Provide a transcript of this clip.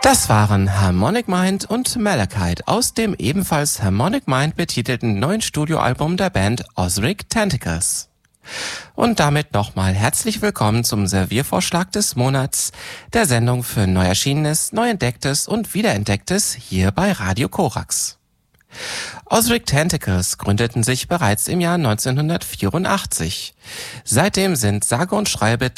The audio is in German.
Das waren Harmonic Mind und Malachite aus dem ebenfalls Harmonic Mind betitelten neuen Studioalbum der Band Ozric Tentacles. Und damit nochmal herzlich willkommen zum Serviervorschlag des Monats, der Sendung für Neuerschienenes, Neuentdecktes und Wiederentdecktes hier bei Radio Korax. Ozric Tentacles gründeten sich bereits im Jahr 1984. Seitdem sind sage und schreibe